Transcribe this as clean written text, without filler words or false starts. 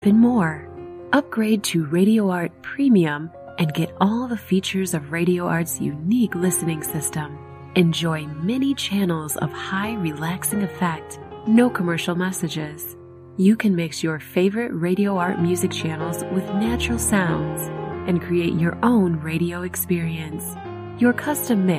and more. Upgrade to Radio Art Premium and get all the features of Radio Art's unique listening system. Enjoy many channels of high relaxing effect, no commercial messages. You can mix your favorite Radio Art music channels with natural sounds and create your own radio experience. Your custom mix